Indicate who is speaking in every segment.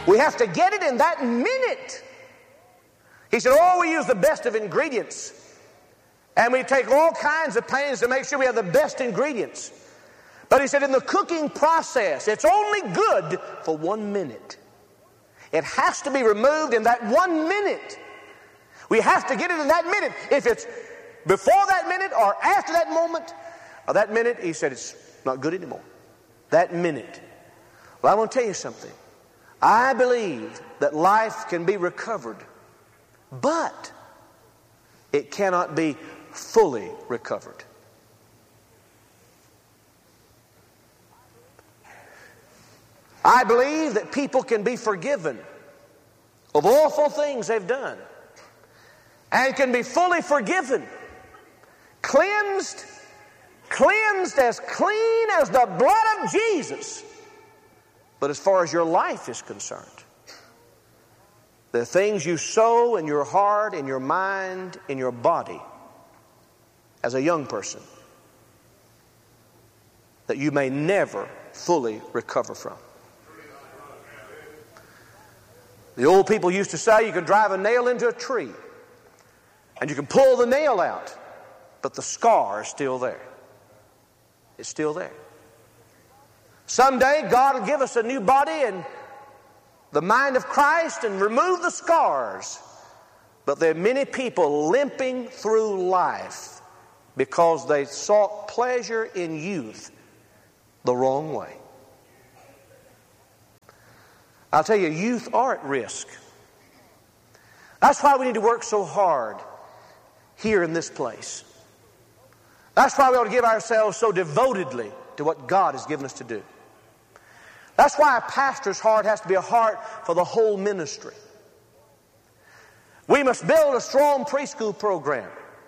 Speaker 1: We have to get it in that minute. He said, oh, we use the best of ingredients. And we take all kinds of pains to make sure we have the best ingredients. But he said in the cooking process, it's only good for 1 minute. It has to be removed in that 1 minute. We have to get it in that minute. If it's before that minute or after that moment, or that minute, he said it's not good anymore. That minute. Well, I want to tell you something. I believe that life can be recovered, but it cannot be fully recovered. I believe that people can be forgiven of awful things they've done and can be fully forgiven, cleansed as clean as the blood of Jesus. But as far as your life is concerned, the things you sow in your heart, in your mind, in your body, as a young person, that you may never fully recover from. The old people used to say you can drive a nail into a tree and you can pull the nail out, but the scar is still there. It's still there. Someday God will give us a new body and the mind of Christ and remove the scars. But there are many people limping through life because they sought pleasure in youth the wrong way. I'll tell you, youth are at risk. That's why we need to work so hard here in this place. That's why we ought to give ourselves so devotedly to what God has given us to do. That's why a pastor's heart has to be a heart for the whole ministry. We must build a strong preschool program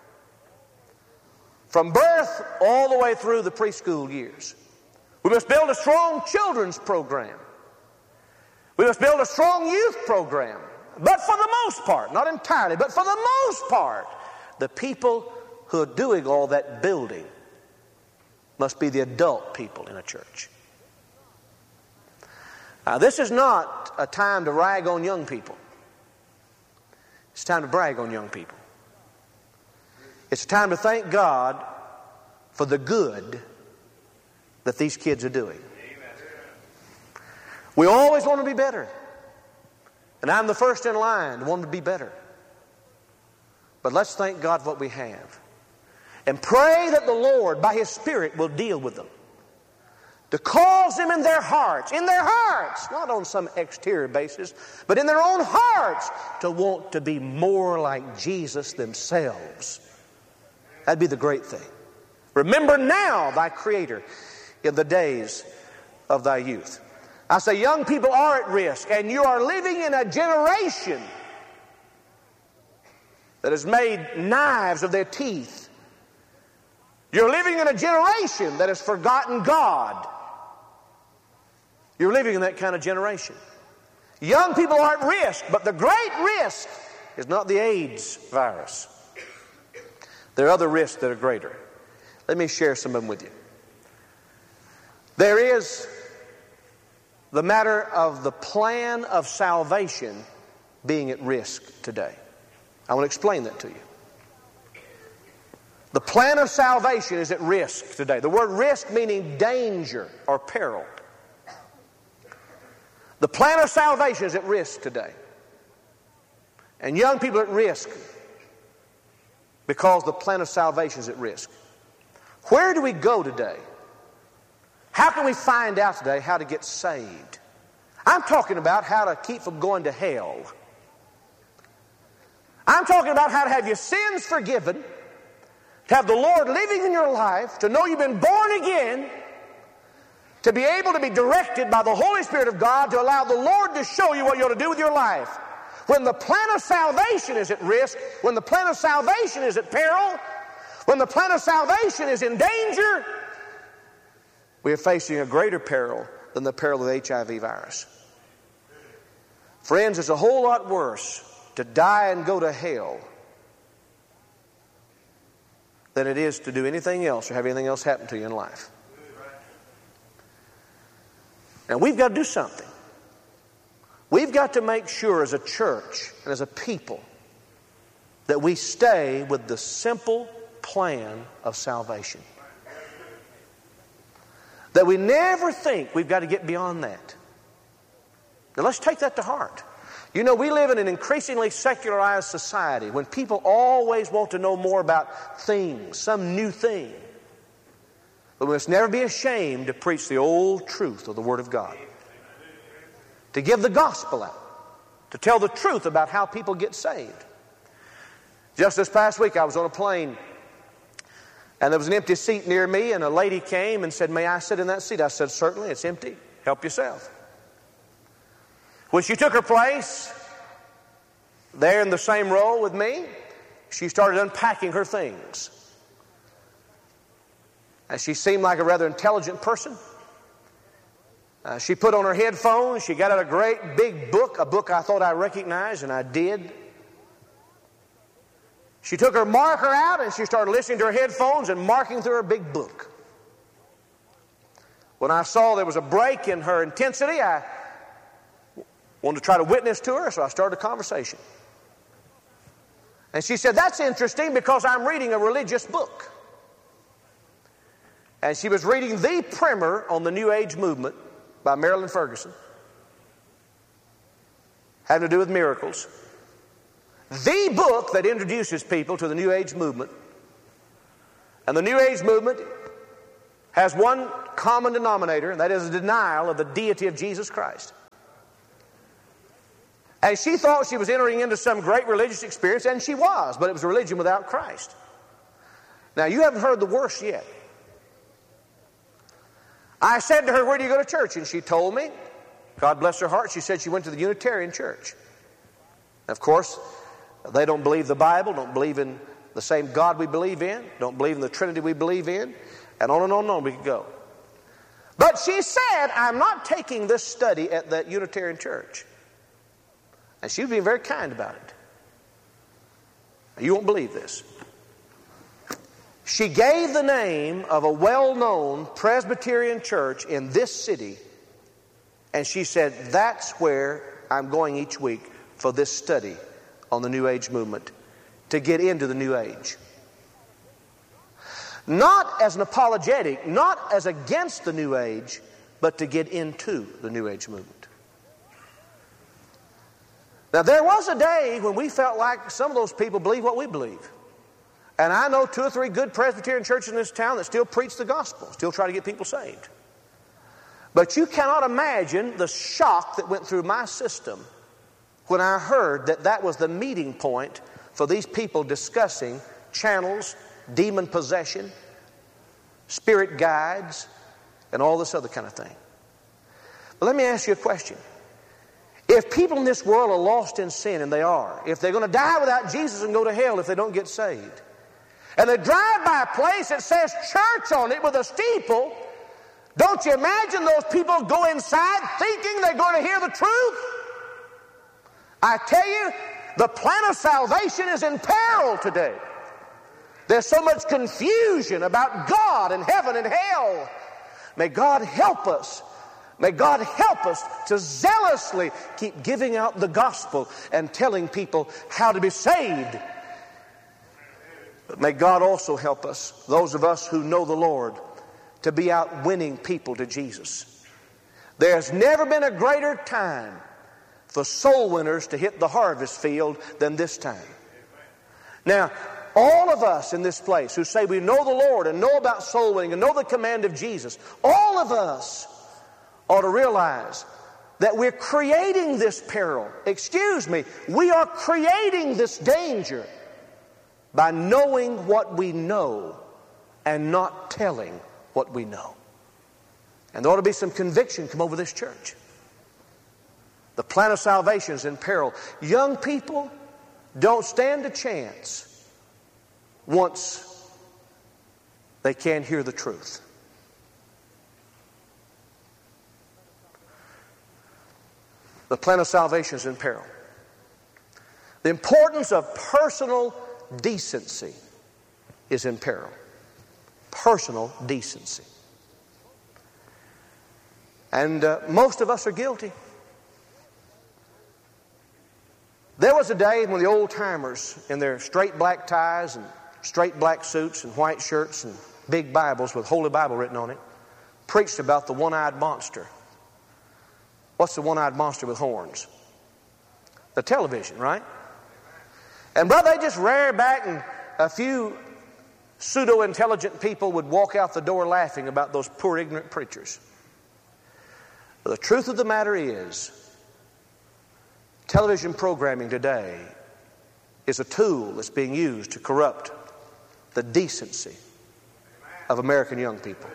Speaker 1: from birth all the way through the preschool years. We must build a strong children's program. We must build a strong youth program. But for the most part, not entirely, but for the most part, the people who are doing all that building must be the adult people in a church. Now, this is not a time to rag on young people. It's time to brag on young people. It's time to thank God for the good that these kids are doing. We always want to be better. And I'm the first in line to want to be better. But let's thank God for what we have. And pray that the Lord, by His Spirit, will deal with them. To cause them in their hearts, not on some exterior basis, but in their own hearts, to want to be more like Jesus themselves. That'd be the great thing. Remember now thy Creator in the days of thy youth. I say young people are at risk, and you are living in a generation that has made knives of their teeth. You're living in a generation that has forgotten God. You're living in that kind of generation. Young people are at risk, but the great risk is not the AIDS virus. There are other risks that are greater. Let me share some of them with you. There is the matter of the plan of salvation being at risk today. I want to explain that to you. The plan of salvation is at risk today. The word risk meaning danger or peril. The plan of salvation is at risk today. And young people are at risk because the plan of salvation is at risk. Where do we go today? How can we find out today how to get saved? I'm talking about how to keep from going to hell. I'm talking about how to have your sins forgiven, to have the Lord living in your life, to know you've been born again, to be able to be directed by the Holy Spirit of God, to allow the Lord to show you what you ought to do with your life. When the plan of salvation is at risk, when the plan of salvation is at peril, when the plan of salvation is in danger, we are facing a greater peril than the peril of the HIV virus. Friends, it's a whole lot worse to die and go to hell than it is to do anything else or have anything else happen to you in life. And we've got to do something. We've got to make sure as a church and as a people that we stay with the simple plan of salvation. That we never think we've got to get beyond that. Now let's take that to heart. You know, we live in an increasingly secularized society when people always want to know more about things, some new thing. But we must never be ashamed to preach the old truth of the Word of God. To give the gospel out. To tell the truth about how people get saved. Just this past week I was on a plane and there was an empty seat near me, and a lady came and said, "May I sit in that seat?" I said, "Certainly, it's empty. Help yourself." When she took her place there in the same row with me, she started unpacking her things. And she seemed like a rather intelligent person. She put on her headphones. She got out a great big book, a book I thought I recognized, and I did. She took her marker out and she started listening to her headphones and marking through her big book. When I saw there was a break in her intensity, I wanted to try to witness to her, so I started a conversation. And she said, "That's interesting because I'm reading a religious book." And she was reading the primer on the New Age movement by Marilyn Ferguson, having to do with miracles. The book that introduces people to the New Age movement. And the New Age movement has one common denominator, and that is a denial of the deity of Jesus Christ. And she thought she was entering into some great religious experience, and she was, but it was a religion without Christ. Now, you haven't heard the worst yet. I said to her, "Where do you go to church?" And she told me, God bless her heart, she said she went to the Unitarian Church. Of course, they don't believe the Bible, don't believe in the same God we believe in, don't believe in the Trinity we believe in, and on we could go. But she said, "I'm not taking this study at that Unitarian Church." And she was being very kind about it. Now, you won't believe this. She gave the name of a well-known Presbyterian church in this city, and she said, "That's where I'm going each week for this study on the New Age movement, to get into the New Age." Not as an apologetic, not as against the New Age, but to get into the New Age movement. Now, there was a day when we felt like some of those people believe what we believe. And I know 2 or 3 good Presbyterian churches in this town that still preach the gospel, still try to get people saved. But you cannot imagine the shock that went through my system when I heard that that was the meeting point for these people discussing channels, demon possession, spirit guides, and all this other kind of thing. But let me ask you a question. If people in this world are lost in sin, and they are, if they're going to die without Jesus and go to hell if they don't get saved, and they drive by a place that says church on it with a steeple, don't you imagine those people go inside thinking they're going to hear the truth? I tell you, the plan of salvation is in peril today. There's so much confusion about God and heaven and hell. May God help us. May God help us to zealously keep giving out the gospel and telling people how to be saved. But may God also help us, those of us who know the Lord, to be out winning people to Jesus. There's never been a greater time for soul winners to hit the harvest field than this time. Now, all of us in this place who say we know the Lord and know about soul winning and know the command of Jesus, all of us ought to realize that we're creating this peril. Excuse me, we are creating this danger by knowing what we know and not telling what we know. And there ought to be some conviction come over this church. The plan of salvation is in peril. Young people don't stand a chance once they can't hear the truth. The plan of salvation is in peril. The importance of personal decency is in peril. Personal decency. And most of us are guilty. There was a day when the old-timers in their straight black ties and straight black suits and white shirts and big Bibles with Holy Bible written on it preached about the one-eyed monster. What's the one-eyed monster with horns? The television, right? And brother, they just reared back, and a few pseudo-intelligent people would walk out the door laughing about those poor ignorant preachers. But the truth of the matter is, television programming today is a tool that's being used to corrupt the decency of American young people.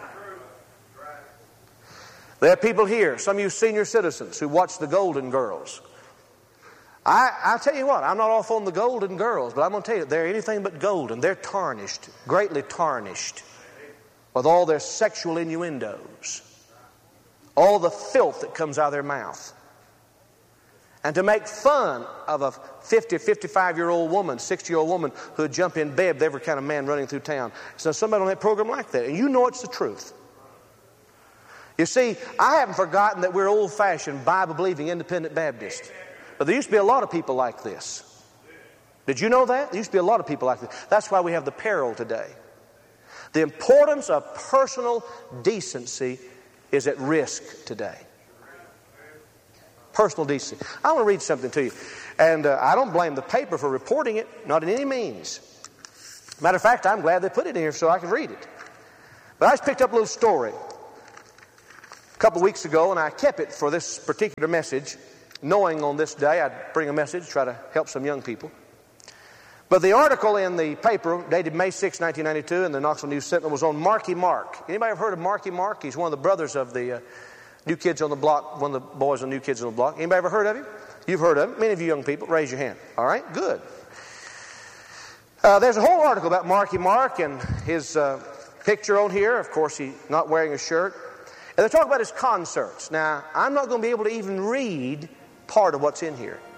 Speaker 1: There are people here, some of you senior citizens, who watch the Golden Girls. I'll tell you what, I'm not off on the Golden Girls, but I'm going to tell you, they're anything but golden. They're tarnished, greatly tarnished, with all their sexual innuendos, all the filth that comes out of their mouth. And to make fun of a 50, 55-year-old woman, 60-year-old woman who would jump in bed with every kind of man running through town. So somebody on that program like that, and you know it's the truth. You see, I haven't forgotten that we're old-fashioned, Bible-believing, independent Baptists. But there used to be a lot of people like this. Did you know that? There used to be a lot of people like this. That's why we have the peril today. The importance of personal decency is at risk today. Personal decency. I want to read something to you. And I don't blame the paper for reporting it, not in any means. Matter of fact, I'm glad they put it in here so I can read it. But I just picked up a little story a couple weeks ago, and I kept it for this particular message, knowing on this day I'd bring a message, try to help some young people. But the article in the paper, dated May 6, 1992, in the Knoxville News Sentinel, was on Marky Mark. Anybody ever heard of Marky Mark? He's one of the brothers of the New Kids on the Block, one of the boys on New Kids on the Block. Anybody ever heard of him? You've heard of him. Many of you young people, raise your hand. All right, good. There's a whole article about Marky Mark and his picture on here. Of course, he's not wearing a shirt. And they talk about his concerts. Now, I'm not going to be able to even read part of what's in here.